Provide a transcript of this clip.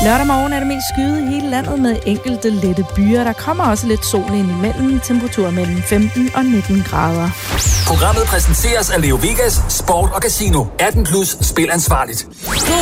Lørdag morgen er det mest skyet i hele landet med enkelte lette byer. Der kommer også lidt sol ind imellem. Temperatur mellem 15 og 19 grader. Programmet præsenteres af Leo Vegas, Sport og Casino. 18+ spil ansvarligt.